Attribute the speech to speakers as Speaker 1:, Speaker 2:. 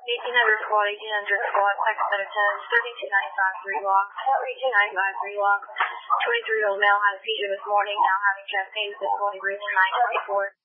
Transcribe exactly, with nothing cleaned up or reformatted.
Speaker 1: eighteen hundred squad, eighteen hundred squad, Texas out of ten, thirty-two ninety-five, three lock, thirty-two ninety-five, three lock, twenty-three year old male had a seizure this morning, now having chest pain, this morning breathing, nine twenty-four.